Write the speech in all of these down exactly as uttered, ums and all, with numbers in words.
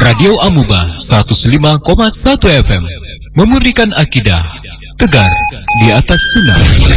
Radio Amuba seratus lima koma satu F M memurnikan akidah, tegar di atas sunnah.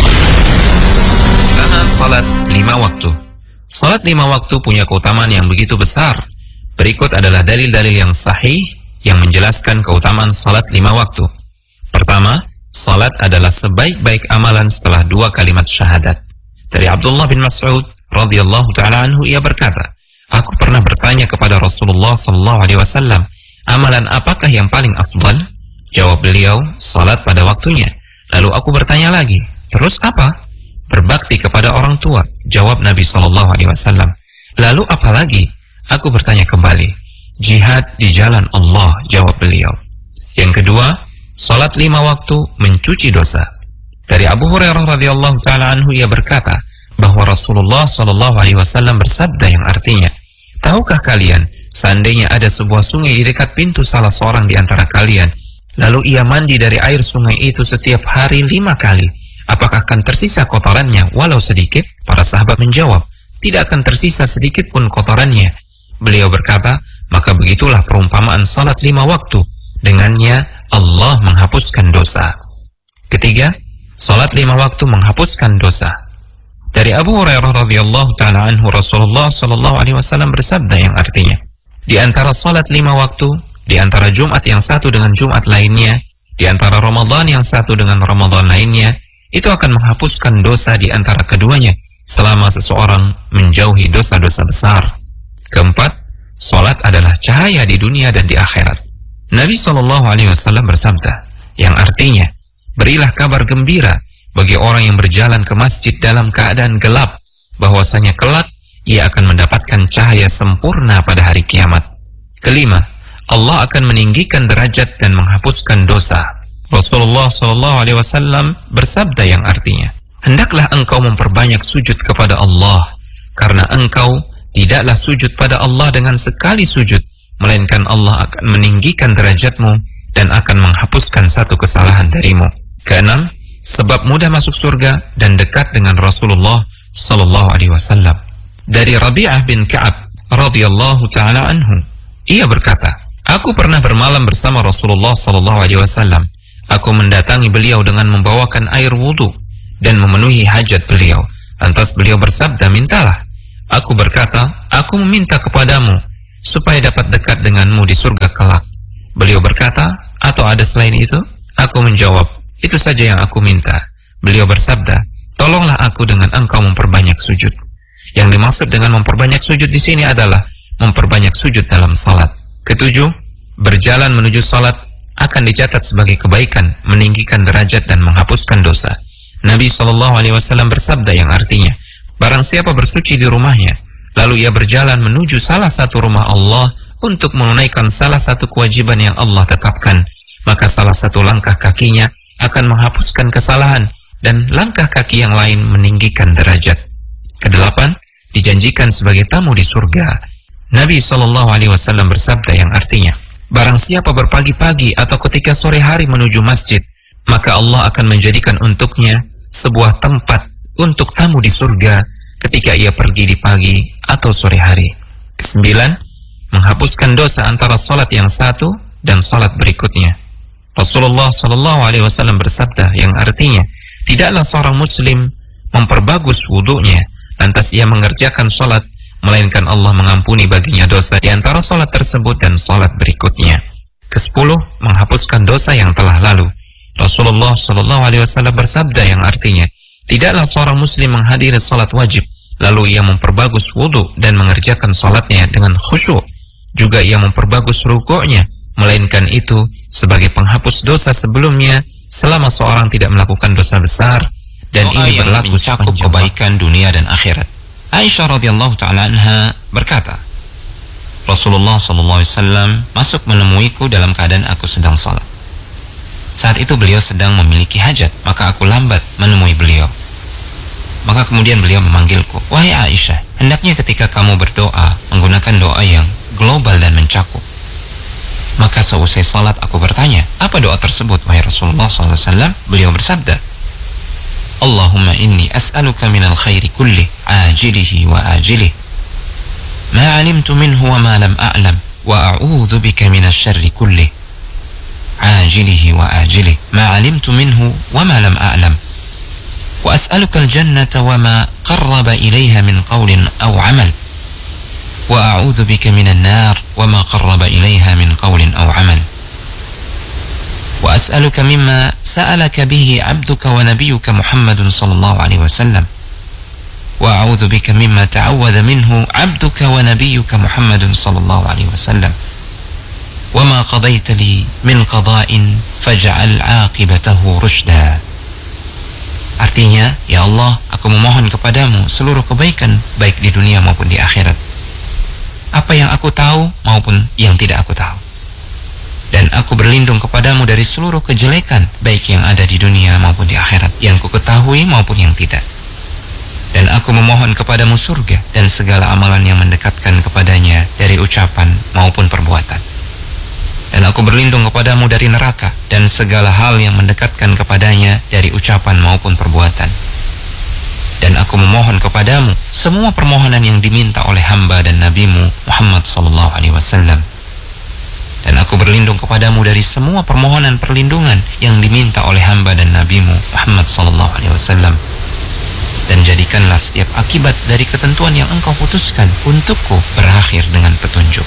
Keutamaan salat lima waktu. Salat lima waktu punya keutamaan yang begitu besar. Berikut adalah dalil-dalil yang sahih yang menjelaskan keutamaan salat lima waktu. Pertama, salat adalah sebaik-baik amalan setelah dua kalimat syahadat. Dari Abdullah bin Mas'ud radhiyallahu taala anhu, ia berkata, aku pernah bertanya kepada Rasulullah sallallahu alaihi wasallam, amalan apakah yang paling afdal? Jawab beliau, salat pada waktunya. Lalu aku bertanya lagi, terus apa? Berbakti kepada orang tua. Jawab Nabi sallallahu alaihi wasallam. Lalu apa lagi? Aku bertanya kembali, jihad di jalan Allah. Jawab beliau. Yang kedua, salat lima waktu mencuci dosa. Dari Abu Hurairah radhiyallahu taala anhu, ia berkata bahwa Rasulullah sallallahu alaihi wasallam bersabda yang artinya, tahukah kalian, seandainya ada sebuah sungai di dekat pintu salah seorang di antara kalian, lalu ia mandi dari air sungai itu setiap hari lima kali, apakah akan tersisa kotorannya walau sedikit? Para sahabat menjawab, tidak akan tersisa sedikit pun kotorannya. Beliau berkata, maka begitulah perumpamaan salat lima waktu, dengannya Allah menghapuskan dosa. Ketiga, salat lima waktu menghapuskan dosa. Dari Abu Hurairah radhiyallahu taala anhu, Rasulullah sallallahu alaihi wasallam bersabda yang artinya, di antara salat lima waktu, di antara Jumat yang satu dengan Jumat lainnya, di antara Ramadan yang satu dengan Ramadan lainnya, itu akan menghapuskan dosa di antara keduanya selama seseorang menjauhi dosa-dosa besar. Keempat, salat adalah cahaya di dunia dan di akhirat. Nabi sallallahu alaihi wasallam bersabda yang artinya, berilah kabar gembira bagi orang yang berjalan ke masjid dalam keadaan gelap, bahwasanya kelak ia akan mendapatkan cahaya sempurna pada hari kiamat. Kelima, Allah akan meninggikan derajat dan menghapuskan dosa. Rasulullah sallallahu alaihi wasallam bersabda yang artinya, hendaklah engkau memperbanyak sujud kepada Allah, karena engkau tidaklah sujud pada Allah dengan sekali sujud, melainkan Allah akan meninggikan derajatmu dan akan menghapuskan satu kesalahan darimu. Keenam, sebab mudah masuk surga dan dekat dengan Rasulullah sallallahu alaihi wasallam. Dari Rabi'ah bin Ka'ab radhiyallahu taala anhu, ia berkata, aku pernah bermalam bersama Rasulullah sallallahu alaihi wasallam. Aku mendatangi beliau dengan membawakan air wudu dan memenuhi hajat beliau. Lantas beliau bersabda, mintalah. Aku berkata, aku meminta kepadamu supaya dapat dekat denganmu di surga kelak. Beliau berkata, atau ada selain itu? Aku menjawab, itu saja yang aku minta. Beliau bersabda, tolonglah aku dengan engkau memperbanyak sujud. Yang dimaksud dengan memperbanyak sujud di sini adalah memperbanyak sujud dalam salat. Ketujuh, berjalan menuju salat akan dicatat sebagai kebaikan, meninggikan derajat dan menghapuskan dosa. Nabi sallallahu alaihi wasallam bersabda yang artinya, barang siapa bersuci di rumahnya, lalu ia berjalan menuju salah satu rumah Allah untuk menunaikan salah satu kewajiban yang Allah tetapkan, maka salah satu langkah kakinya akan menghapuskan kesalahan dan langkah kaki yang lain meninggikan derajat. Kedelapan, dijanjikan sebagai tamu di surga. Nabi sallallahu alaihi wasallam bersabda yang artinya, barang siapa berpagi-pagi atau ketika sore hari menuju masjid, maka Allah akan menjadikan untuknya sebuah tempat untuk tamu di surga ketika ia pergi di pagi atau sore hari. Kesembilan, menghapuskan dosa antara salat yang satu dan salat berikutnya. Rasulullah sallallahu alaihi wasallam bersabda yang artinya, tidaklah seorang muslim memperbagus wudunya lantas ia mengerjakan salat, melainkan Allah mengampuni baginya dosa di antara salat tersebut dan salat berikutnya. Kesepuluh, menghapuskan dosa yang telah lalu. Rasulullah sallallahu alaihi wasallam bersabda yang artinya, tidaklah seorang muslim menghadiri salat wajib lalu ia memperbagus wudu dan mengerjakan salatnya dengan khusyuk, juga ia memperbagus rukuknya, melainkan itu sebagai penghapus dosa sebelumnya selama seorang tidak melakukan dosa besar, dan doa ini berlaku mencakup kebaikan dunia dan akhirat. Aisyah radhiyallahu taala anha berkata, Rasulullah sallallahu alaihi wasallam masuk menemuiku dalam keadaan aku sedang salat. Saat itu beliau sedang memiliki hajat, maka aku lambat menemui beliau. Maka kemudian beliau memanggilku, wahai Aisyah, hendaknya ketika kamu berdoa menggunakan doa yang global dan mencakup. Maka seusai salat aku bertanya, apa doa tersebut wahai Rasulullah sallallahu alaihi wasallam? Beliau bersabda, Allahumma inni as'aluka minal khairi kulli ajilihi wa ajilih ma alimtu minhu wa ma lam a'lam wa a'udzu bika minasyarri kullih ajilihi wa ajilih ma 'alimtu minhu wa ma lam a'lam wa as'aluka al-jannata wa ma qarraba ilayha min qawlin aw 'amal wa a'udzu bika minan nar wa ma qarraba ilayha min qawlin aw 'amal wa as'aluka mimma sa'alaka bihi 'abduka wa nabiyyuka Muhammadun sallallahu alaihi wasallam wa a'udzu bika mimma ta'awwadha minhu 'abduka wa nabiyyuka Muhammadun sallallahu alaihi wasallam wa ma qadaita li min qada'in faj'al 'aqibatahu rusyda. Artinya, ya Allah, aku memohon kepadamu seluruh kebaikan baik di dunia maupun di akhirat, apa yang aku tahu maupun yang tidak aku tahu, dan aku berlindung kepadamu dari seluruh kejelekan baik yang ada di dunia maupun di akhirat, yang ku ketahui maupun yang tidak. Dan aku memohon kepadamu surga dan segala amalan yang mendekatkan kepadanya dari ucapan maupun perbuatan. Dan aku berlindung kepadamu dari neraka dan segala hal yang mendekatkan kepadanya dari ucapan maupun perbuatan. Dan aku memohon kepadamu semua permohonan yang diminta oleh hamba dan nabimu Muhammad sallallahu alaihi wasallam. Dan aku berlindung kepadamu dari semua permohonan perlindungan yang diminta oleh hamba dan nabimu Muhammad sallallahu alaihi wasallam. Dan jadikanlah setiap akibat dari ketentuan yang engkau putuskan untukku berakhir dengan petunjuk.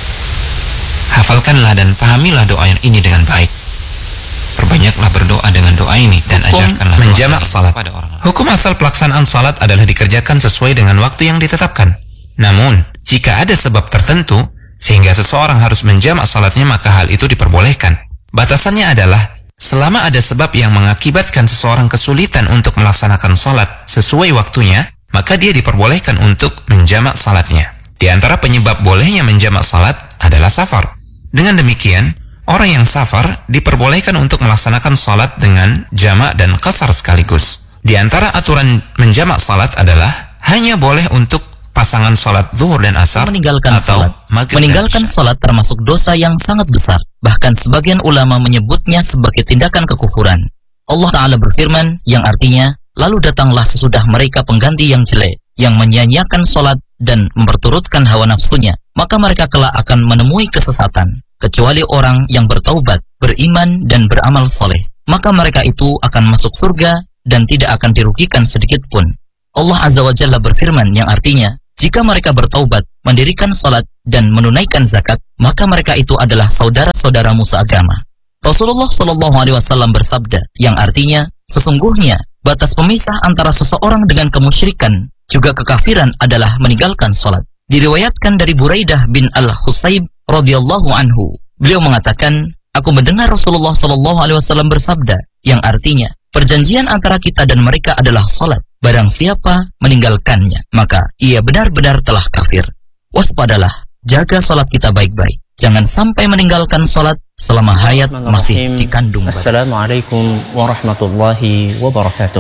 Hafalkanlah dan pahamilah doa yang ini dengan baik. Perbanyaklah berdoa dengan doa ini dan ajarkanlah menjamak salat pada orang lain. Hukum asal pelaksanaan salat adalah dikerjakan sesuai dengan waktu yang ditetapkan. Namun, jika ada sebab tertentu sehingga seseorang harus menjamak salatnya, maka hal itu diperbolehkan. Batasannya adalah selama ada sebab yang mengakibatkan seseorang kesulitan untuk melaksanakan salat sesuai waktunya, maka dia diperbolehkan untuk menjamak salatnya. Di antara penyebab bolehnya menjamak salat adalah safar. Dengan demikian, orang yang safar diperbolehkan untuk melaksanakan salat dengan jamak dan qasar sekaligus. Di antara aturan menjamak salat adalah hanya boleh untuk pasangan salat zuhur dan asar meninggalkan atau salat. maghrib. Meninggalkan salat termasuk dosa yang sangat besar. Bahkan sebagian ulama menyebutnya sebagai tindakan kekufuran. Allah Ta'ala berfirman yang artinya, lalu datanglah sesudah mereka pengganti yang jelek, yang menyia-nyiakan salat dan memperturutkan hawa nafsunya, maka mereka kelak akan menemui kesesatan, kecuali orang yang bertaubat, beriman dan beramal soleh, maka mereka itu akan masuk surga dan tidak akan dirugikan sedikit pun. Allah Azza wa Jalla berfirman yang artinya, jika mereka bertaubat, mendirikan salat dan menunaikan zakat, maka mereka itu adalah saudara-saudaramu seagama. Rasulullah Shallallahu Alaihi Wasallam bersabda yang artinya, sesungguhnya batas pemisah antara seseorang dengan kemusyrikan juga kekafiran adalah meninggalkan salat. Diriwayatkan dari Buraidah bin Al-Husayb radhiyallahu anhu, beliau mengatakan, aku mendengar Rasulullah Shallallahu Alaihi Wasallam bersabda yang artinya, perjanjian antara kita dan mereka adalah salat. Barang siapa meninggalkannya, maka ia benar-benar telah kafir. Waspadalah, jaga salat kita baik-baik. Jangan sampai meninggalkan salat selama hayat masih dikandung. Assalamualaikum warahmatullahi wabarakatuh.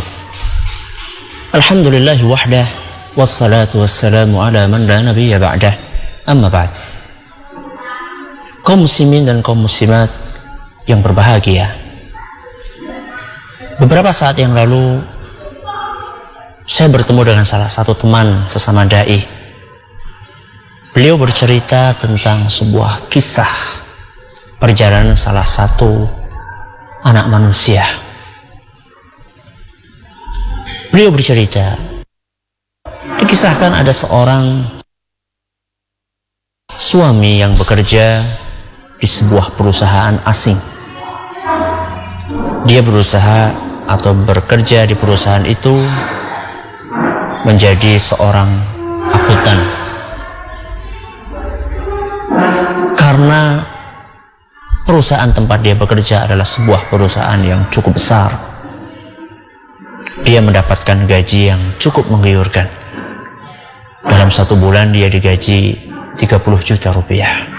Alhamdulillahi wahdah, wassalatu wassalamu ala man la nabiyya ba'dah. Amma ba'd. Kaum muslimin dan kaum muslimat yang berbahagia, beberapa saat yang lalu saya bertemu dengan salah satu teman sesama dai. Beliau bercerita tentang sebuah kisah perjalanan salah satu anak manusia. Beliau bercerita, dikisahkan ada seorang suami yang bekerja di sebuah perusahaan asing. Dia berusaha atau bekerja di perusahaan itu menjadi seorang akuntan. Karena perusahaan tempat dia bekerja adalah sebuah perusahaan yang cukup besar, dia mendapatkan gaji yang cukup menggiurkan. Dalam satu bulan dia digaji tiga puluh juta rupiah.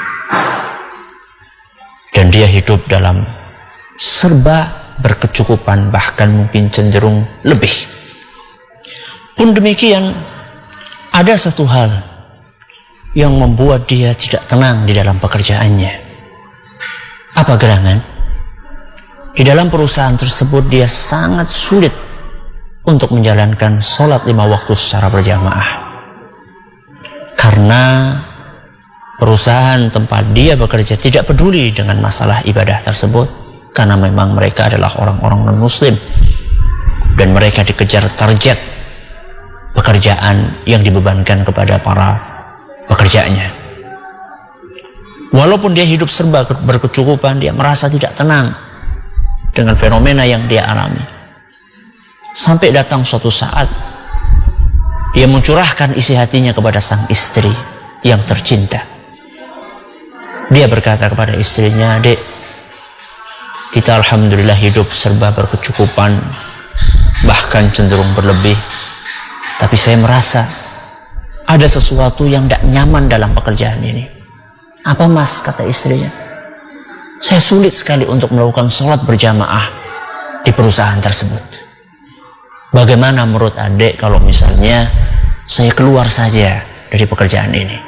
Dan dia hidup dalam serba berkecukupan, bahkan mungkin cenderung lebih. Pun demikian, ada satu hal yang membuat dia tidak tenang di dalam pekerjaannya. Apa gerangan? Di dalam perusahaan tersebut dia sangat sulit untuk menjalankan sholat lima waktu secara berjamaah. Karena perusahaan tempat dia bekerja tidak peduli dengan masalah ibadah tersebut, karena memang mereka adalah orang-orang non-muslim dan mereka dikejar target pekerjaan yang dibebankan kepada para pekerjaannya. Walaupun dia hidup serba berkecukupan, dia merasa tidak tenang dengan fenomena yang dia alami. Sampai datang suatu saat dia mencurahkan isi hatinya kepada sang istri yang tercinta. Dia berkata kepada istrinya, "Dek, kita alhamdulillah hidup serba berkecukupan, bahkan cenderung berlebih. Tapi saya merasa ada sesuatu yang tidak nyaman dalam pekerjaan ini." "Apa mas?" kata istrinya. "Saya sulit sekali untuk melakukan sholat berjamaah di perusahaan tersebut. Bagaimana menurut adik kalau misalnya saya keluar saja dari pekerjaan ini?"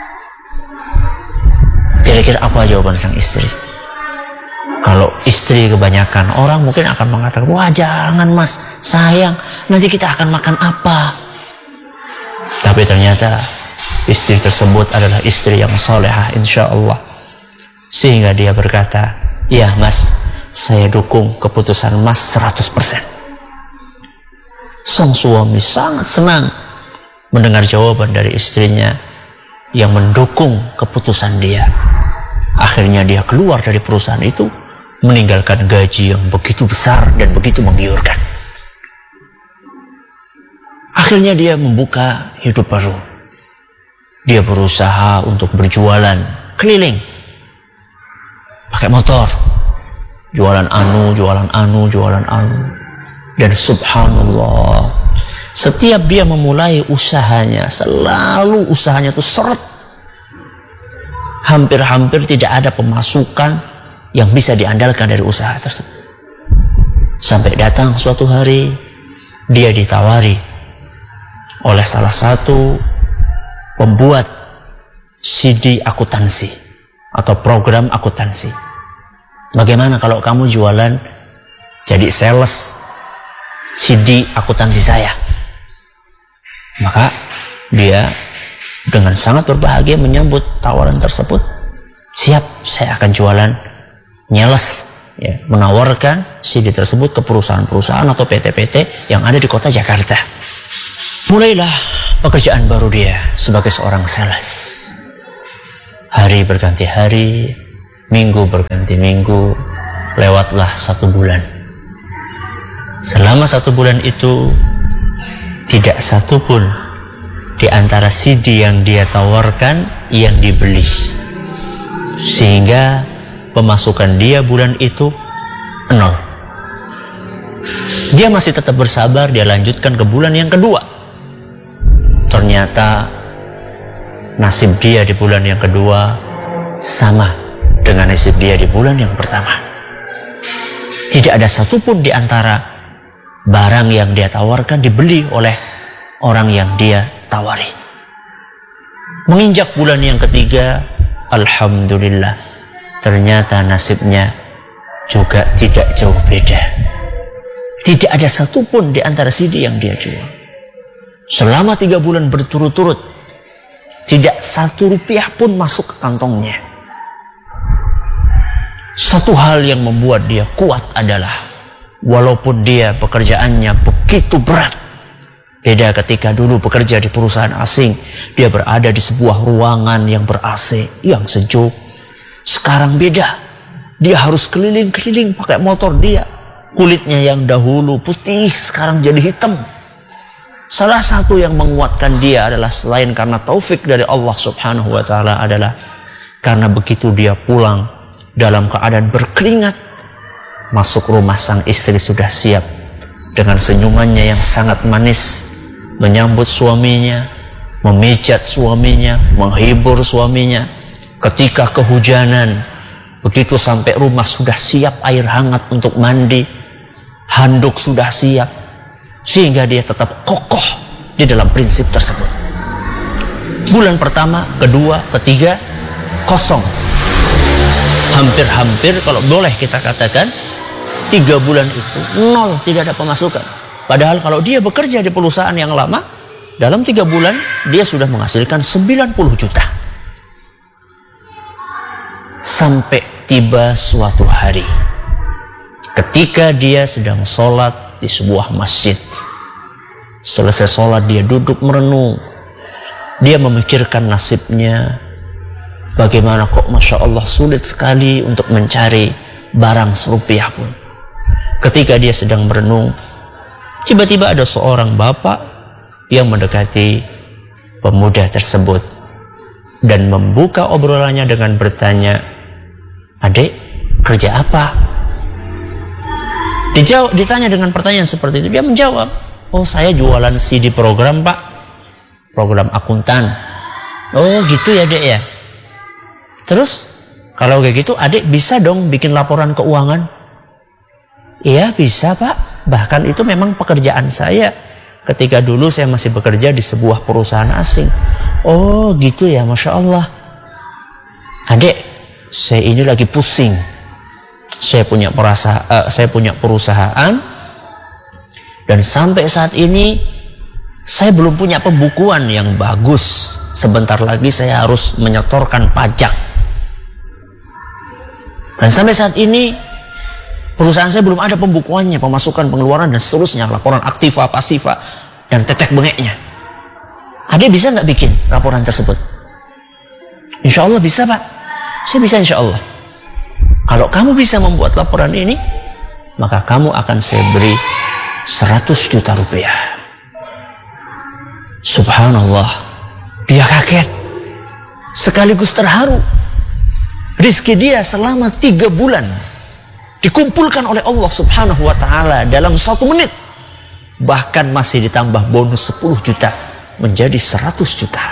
Kira-kira apa jawaban sang istri? Kalau istri kebanyakan orang mungkin akan mengatakan, "Wah jangan mas, sayang, nanti kita akan makan apa?" Tapi ternyata istri tersebut adalah istri yang salehah insya Allah. Sehingga dia berkata, "Ya mas, saya dukung keputusan mas seratus persen. Sang suami sangat senang mendengar jawaban dari istrinya yang mendukung keputusan dia. Akhirnya dia keluar dari perusahaan itu, meninggalkan gaji yang begitu besar dan begitu menggiurkan. Akhirnya dia membuka hidup baru. Dia berusaha untuk berjualan keliling, pakai motor, jualan anu, jualan anu, jualan anu. Dan subhanallah, setiap dia memulai usahanya, selalu usahanya itu seret. Hampir-hampir tidak ada pemasukan yang bisa diandalkan dari usaha tersebut. Sampai datang suatu hari, dia ditawari oleh salah satu pembuat C D akuntansi atau program akuntansi. "Bagaimana kalau kamu jualan jadi sales C D akuntansi saya?" Maka dia dengan sangat berbahagia menyambut tawaran tersebut. "Siap, saya akan jualan nyales," ya, menawarkan C D tersebut ke perusahaan-perusahaan atau P T P T yang ada di kota Jakarta. Mulailah pekerjaan baru dia sebagai seorang sales. Hari berganti hari, minggu berganti minggu, lewatlah satu bulan. Selama satu bulan itu, tidak satu pun di antara C D yang dia tawarkan yang dibeli. Sehingga pemasukan dia bulan itu nol. Dia masih tetap bersabar, dia lanjutkan ke bulan yang kedua. Ternyata nasib dia di bulan yang kedua sama dengan nasib dia di bulan yang pertama. Tidak ada satupun di antara barang yang dia tawarkan dibeli oleh orang yang dia tawari. Menginjak bulan yang ketiga, alhamdulillah, ternyata nasibnya juga tidak jauh beda. Tidak ada satupun di antara C D yang dia jual. Selama tiga bulan berturut-turut, tidak satu rupiah pun masuk ke kantongnya. Satu hal yang membuat dia kuat adalah, walaupun dia pekerjaannya begitu berat, beda ketika dulu bekerja di perusahaan asing, dia berada di sebuah ruangan yang ber-A C, yang sejuk. Sekarang beda, dia harus keliling-keliling pakai motor dia. Kulitnya yang dahulu putih, sekarang jadi hitam. Salah satu yang menguatkan dia adalah selain karena taufik dari Allah subhanahu wa ta'ala adalah karena begitu dia pulang dalam keadaan berkeringat, masuk rumah sang istri sudah siap dengan senyumannya yang sangat manis, menyambut suaminya, memijat suaminya, menghibur suaminya. Ketika kehujanan, begitu sampai rumah sudah siap air hangat untuk mandi, handuk sudah siap, sehingga dia tetap kokoh di dalam prinsip tersebut. Bulan pertama, kedua, ketiga, kosong. Hampir-hampir kalau boleh kita katakan, tiga bulan itu nol, tidak ada pemasukan. Padahal kalau dia bekerja di perusahaan yang lama, dalam tiga bulan dia sudah menghasilkan sembilan puluh juta. sampai tiba suatu hari ketika dia sedang sholat di sebuah masjid. Selesai sholat dia duduk merenung. Dia memikirkan nasibnya. Bagaimana kok Masya Allah sulit sekali untuk mencari barang serupiah pun. Ketika dia sedang merenung, tiba-tiba ada seorang bapak yang mendekati pemuda tersebut dan membuka obrolannya dengan bertanya, "Adik, kerja apa?" Dijawab, ditanya dengan pertanyaan seperti itu, dia menjawab, "Oh, saya jualan C D program, Pak. Program akuntan." "Oh, gitu ya, Dek ya. Terus, kalau kayak gitu, Adik bisa dong bikin laporan keuangan?" "Iya, bisa, Pak. Bahkan itu memang pekerjaan saya ketika dulu saya masih bekerja di sebuah perusahaan asing." "Oh, gitu ya, Masya Allah. Adik, saya ini lagi pusing. Saya punya perasa, uh, saya punya perusahaan dan sampai saat ini saya belum punya pembukuan yang bagus. Sebentar lagi saya harus menyetorkan pajak. Dan sampai saat ini perusahaan saya belum ada pembukuannya, pemasukan, pengeluaran dan seterusnya, laporan aktiva, pasiva dan tetek bengeknya. Adik bisa nggak bikin laporan tersebut?" "Insya Allah bisa, Pak. Saya bisa insya Allah. Kalau kamu bisa membuat laporan ini, maka kamu akan saya beri seratus juta rupiah." Subhanallah, dia kaget sekaligus terharu. Rizki dia selama tiga bulan dikumpulkan oleh Allah Subhanahu wa ta'ala dalam satu menit. Bahkan masih ditambah bonus sepuluh juta menjadi seratus juta.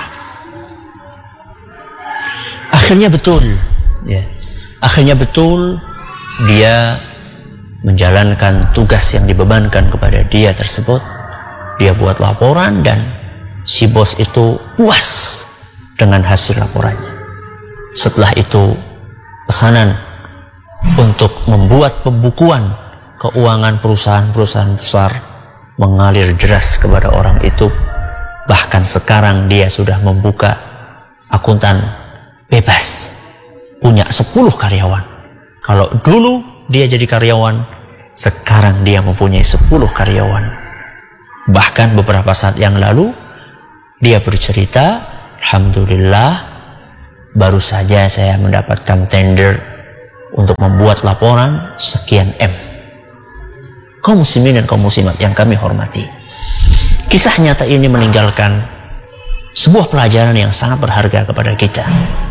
Akhirnya betul ya. Akhirnya betul dia menjalankan tugas yang dibebankan kepada dia tersebut. Dia buat laporan dan si bos itu puas dengan hasil laporannya. Setelah itu pesanan untuk membuat pembukuan keuangan perusahaan-perusahaan besar mengalir deras kepada orang itu. Bahkan sekarang dia sudah membuka akuntan bebas, punya sepuluh karyawan. Kalau dulu dia jadi karyawan, sekarang dia mempunyai sepuluh karyawan. Bahkan beberapa saat yang lalu dia bercerita, "Alhamdulillah, baru saja saya mendapatkan tender untuk membuat laporan sekian M." Kaum muslimin dan kaum muslimat yang kami hormati, kisah nyata ini meninggalkan sebuah pelajaran yang sangat berharga kepada kita,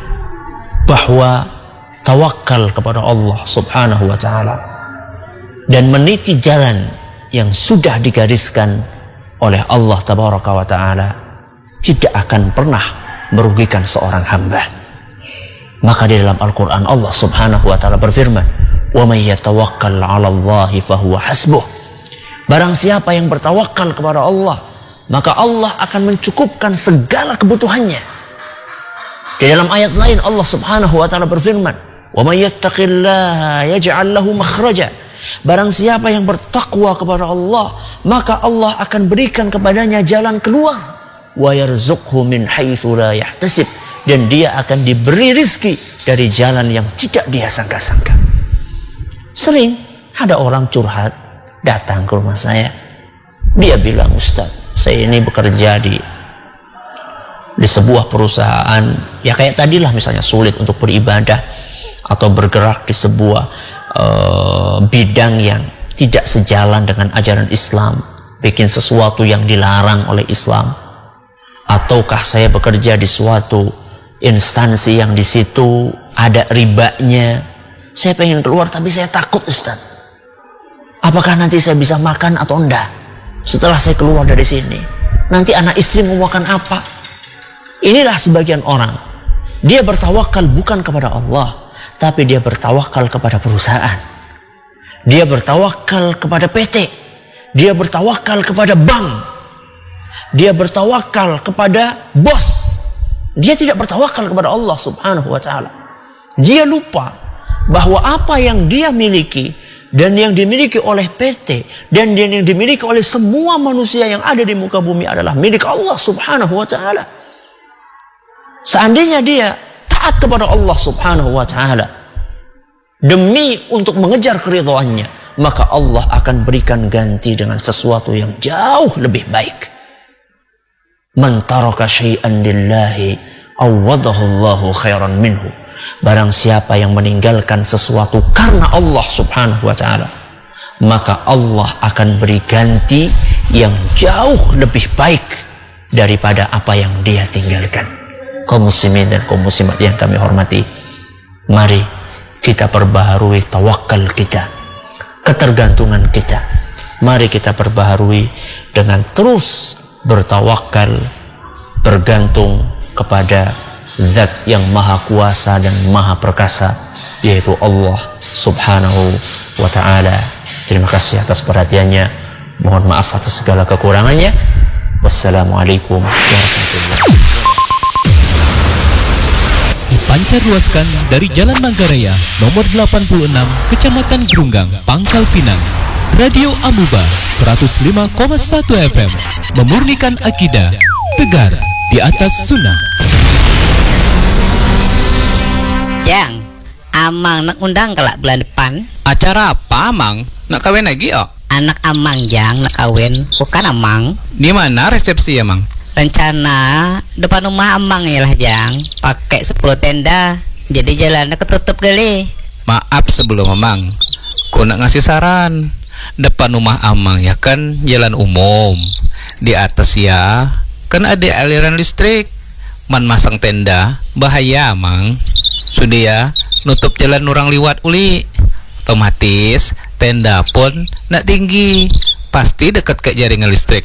bahwa tawakal kepada Allah Subhanahu wa ta'ala dan meniti jalan yang sudah digariskan oleh Allah Tabaraka wa ta'ala tidak akan pernah merugikan seorang hamba. Maka di dalam Al-Quran Allah Subhanahu wa ta'ala berfirman, "Wa may yatawakkal 'ala Allahi fahuwa hasbuh." Barang siapa yang bertawakal kepada Allah, maka Allah akan mencukupkan segala kebutuhannya. Di dalam ayat lain Allah Subhanahu wa ta'ala berfirman, "Wa may yattaqillaha yaj'al lahu makhraja." Barang siapa yang bertakwa kepada Allah, maka Allah akan berikan kepadanya jalan keluar. "Wa yarzuqhu min haitsu la yahtasib." Dan dia akan diberi rizki dari jalan yang tidak dia sangka-sangka. Sering ada orang curhat datang ke rumah saya. Dia bilang, "Ustaz, saya ini bekerja di di sebuah perusahaan, ya kayak tadilah misalnya sulit untuk beribadah atau bergerak di sebuah uh, bidang yang tidak sejalan dengan ajaran Islam, bikin sesuatu yang dilarang oleh Islam. Ataukah saya bekerja di suatu instansi yang di situ ada ribanya. Saya pengen keluar tapi saya takut, Ustaz. Apakah nanti saya bisa makan atau enggak setelah saya keluar dari sini? Nanti anak istri mau makan apa?" Inilah sebagian orang. Dia bertawakal bukan kepada Allah, tapi dia bertawakal kepada perusahaan. Dia bertawakal kepada P T. Dia bertawakal kepada bank. Dia bertawakal kepada bos. Dia tidak bertawakal kepada Allah Subhanahu wa ta'ala. Dia lupa bahwa apa yang dia miliki dan yang dimiliki oleh P T dan yang dimiliki oleh semua manusia yang ada di muka bumi adalah milik Allah Subhanahu wa ta'ala. Seandainya dia taat kepada Allah Subhanahu wa taala demi untuk mengejar keridhaannya, maka Allah akan berikan ganti dengan sesuatu yang jauh lebih baik. Man taraka syai'an lillahi awadahu Allahu khairan minhu. Barang siapa yang meninggalkan sesuatu karena Allah Subhanahu wa taala, maka Allah akan beri ganti yang jauh lebih baik daripada apa yang dia tinggalkan. Kaum muslimin dan kaum muslimat yang kami hormati, mari kita perbaharui tawakal kita, ketergantungan kita. Mari kita perbaharui dengan terus bertawakal, bergantung kepada Zat yang maha kuasa dan maha perkasa, yaitu Allah Subhanahu wa ta'ala. Terima kasih atas perhatiannya. Mohon maaf atas segala kekurangannya. Wassalamualaikum warahmatullahi wabarakatuh. Dipancar luaskan dari Jalan Manggarai nomor delapan puluh enam, Kecamatan Grunggang, Pangkal Pinang. Radio Amuba seratus lima koma satu F M, memurnikan akidah, tegar di atas sunnah. Jang, Amang nak undang kelak bulan depan. Acara apa, Amang? Nak kawin lagi, oh? Anak Amang, Jang, nak kawin. Bukan Amang. Di mana resepsi, Amang? Rencana depan rumah Amang ya lah, Jang. Pakai sepuluh tenda. Jadi jalannya ketutup kali. Maaf sebelum, Amang. Ku nak ngasih saran. Depan rumah Amang ya kan jalan umum. Di atas ya kan ada aliran listrik. Man masang tenda bahaya, Amang. Sudah ya, nutup jalan orang liwat uli. Otomatis tenda pun nak tinggi, pasti dekat ke jaringan listrik.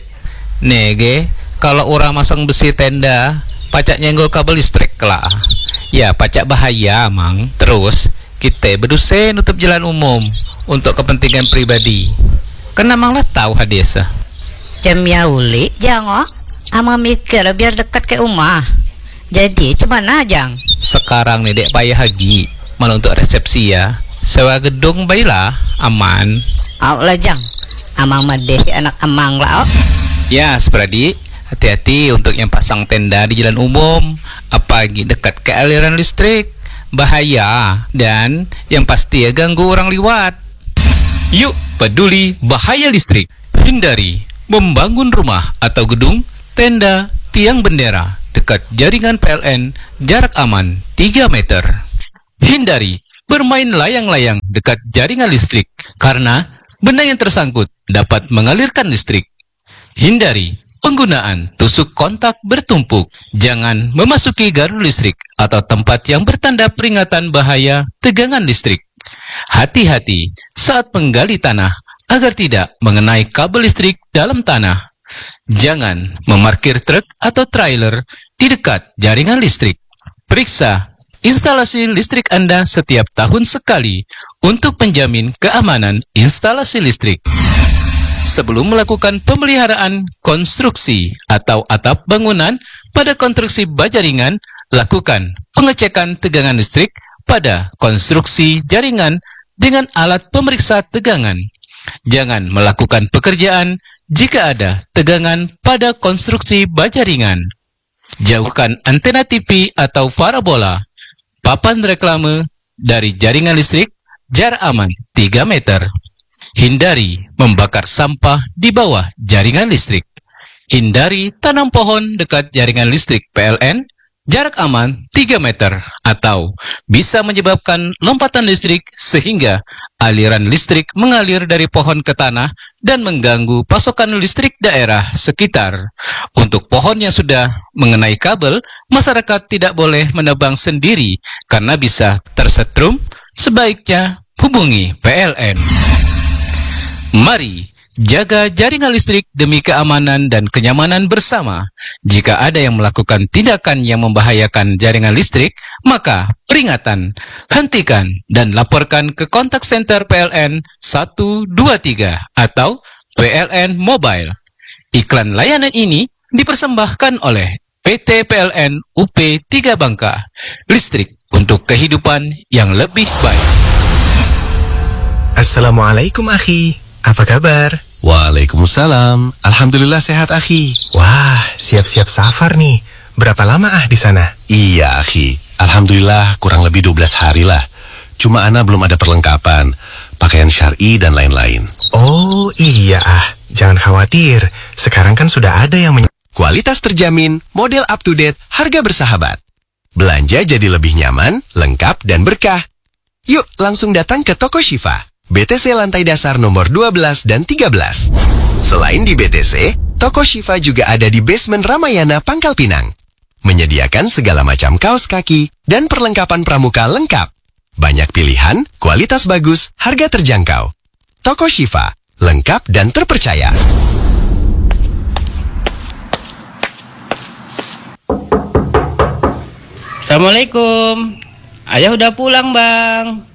Nege, kalau orang masang besi tenda, pacak nyenggol kabel listrik kelak. Ya, pacak bahaya, Mang. Terus kita berduse nutup jalan umum untuk kepentingan pribadi. Kan Amang lah tahu hadisah. Jam ya uli, Jang, oh. Amang mikir biar dekat ke rumah. Jadi cemana, Jang? Sekarang nih dek payah lagi, malah untuk resepsi ya. Sewa gedung baiklah, aman. Au lah, Jang. Amang madeh anak Amang lah, oh. Ya, Spradi, hati-hati untuk yang pasang tenda di jalan umum, apalagi dekat ke aliran listrik. Bahaya, dan yang pasti ya ganggu orang liwat. Yuk, peduli bahaya listrik. Hindari membangun rumah atau gedung, tenda, tiang bendera dekat jaringan P L N, jarak aman tiga meter. Hindari bermain layang-layang dekat jaringan listrik, karena benda yang tersangkut dapat mengalirkan listrik. Hindari penggunaan tusuk kontak bertumpuk. Jangan memasuki gardu listrik atau tempat yang bertanda peringatan bahaya tegangan listrik. Hati-hati saat menggali tanah agar tidak mengenai kabel listrik dalam tanah. Jangan memarkir truk atau trailer di dekat jaringan listrik. Periksa instalasi listrik Anda setiap tahun sekali untuk menjamin keamanan instalasi listrik. Sebelum melakukan pemeliharaan konstruksi atau atap bangunan pada konstruksi baja ringan, lakukan pengecekan tegangan listrik pada konstruksi jaringan dengan alat pemeriksa tegangan. Jangan melakukan pekerjaan jika ada tegangan pada konstruksi baja ringan. Jauhkan antena T V atau parabola, papan reklame dari jaringan listrik, jarak aman tiga meter. Hindari membakar sampah di bawah jaringan listrik. Hindari tanam pohon dekat jaringan listrik P L N, jarak aman tiga meter, atau bisa menyebabkan lompatan listrik sehingga aliran listrik mengalir dari pohon ke tanah dan mengganggu pasokan listrik daerah sekitar. Untuk pohon yang sudah mengenai kabel, masyarakat tidak boleh menebang sendiri karena bisa tersetrum. Sebaiknya hubungi P L N. Mari jaga jaringan listrik demi keamanan dan kenyamanan bersama. Jika ada yang melakukan tindakan yang membahayakan jaringan listrik, maka peringatan, hentikan, dan laporkan ke kontak center P L N satu dua tiga atau P L N Mobile. Iklan layanan ini dipersembahkan oleh P T P L N U P tiga Bangka. Listrik untuk kehidupan yang lebih baik. Assalamualaikum, akhi. Apa kabar? Waalaikumsalam. Alhamdulillah sehat, akhi. Wah, siap-siap safar nih. Berapa lama ah di sana? Iya, akhi. Alhamdulillah kurang lebih dua belas hari lah. Cuma Ana belum ada perlengkapan, pakaian syar'i dan lain-lain. Oh iya ah, jangan khawatir. Sekarang kan sudah ada yang men... Kualitas terjamin, model up to date, harga bersahabat. Belanja jadi lebih nyaman, lengkap, dan berkah. Yuk langsung datang ke Toko Syifa, B T C lantai dasar nomor dua belas dan tiga belas. Selain di B T C, Toko Syifa juga ada di basement Ramayana, Pangkal Pinang. Menyediakan segala macam kaos kaki dan perlengkapan pramuka lengkap. Banyak pilihan, kualitas bagus, harga terjangkau. Toko Syifa, lengkap dan terpercaya. Assalamualaikum. Ayah udah pulang, Bang.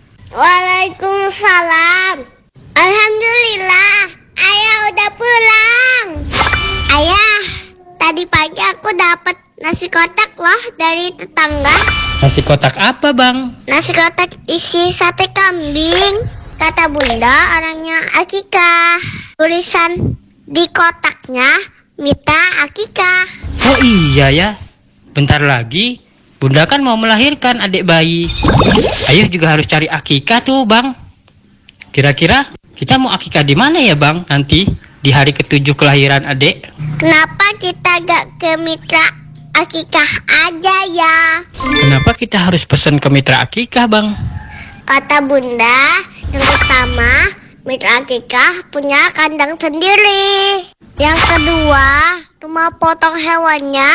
Waalaikumsalam. Alhamdulillah, Ayah udah pulang. Ayah, tadi pagi aku dapat nasi kotak loh dari tetangga. Nasi kotak apa, Bang? Nasi kotak isi sate kambing. Kata Bunda, orangnya akikah. Tulisan di kotaknya, Mita akikah. Oh iya ya. Bentar lagi Bunda kan mau melahirkan adik bayi. Ayah juga harus cari akikah tuh, Bang. Kira-kira kita mau akikah di mana ya, Bang? Nanti di hari ketujuh kelahiran adik. Kenapa kita gak ke mitra akikah aja ya? Kenapa kita harus pesan ke mitra akikah, Bang? Kata Bunda, yang pertama, mitra akikah punya kandang sendiri. Yang kedua, rumah potong hewannya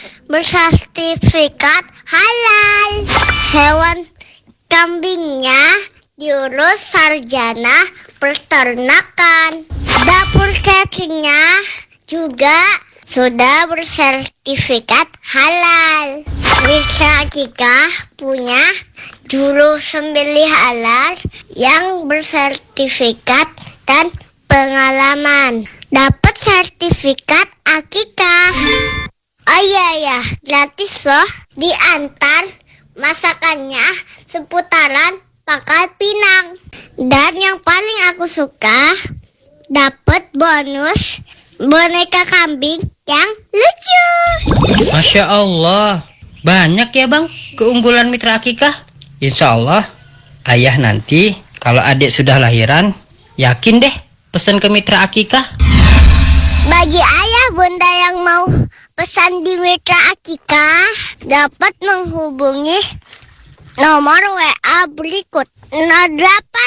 bersertifikat halal. Hewan kambingnya diurus sarjana peternakan. Dapur cateringnya juga sudah bersertifikat halal. Mitra akikah punya juru sembelih halal yang bersertifikat dan pengalaman. Dapat sertifikat akikah. Oh iya ya, gratis loh. Diantar masakannya seputaran Pangkal Pinang. Dan yang paling aku suka, dapat bonus boneka kambing yang lucu. Masya Allah, banyak ya, Bang, keunggulan mitra akikah. Insya Allah, ayah nanti kalau adik sudah lahiran, yakin deh pesan ke mitra akikah. Bagi ayah bunda yang mau pesan di mitra akikah, dapat menghubungi nomor W A berikut nol delapan